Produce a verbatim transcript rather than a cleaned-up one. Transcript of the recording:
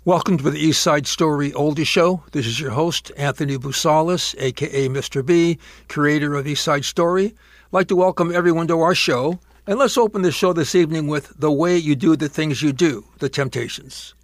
Welcome to the East Side Story Oldie Show. This is your host, Anthony Busalis, a k a. Mister B, creator of East Side Story. I'd like to welcome everyone to our show, and let's open the show this evening with The Way You Do the Things You Do, The Temptations.